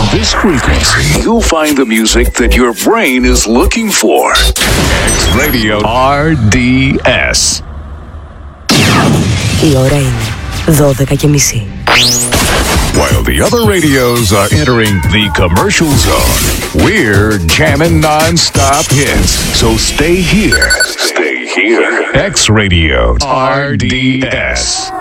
this frequency, you'll find the music that your brain is looking for. X Radio RDS. Η ώρα είναι 12:30. While the other radios are entering the commercial zone, we're jamming non-stop hits. So stay here. Stay here. X Radio RDS.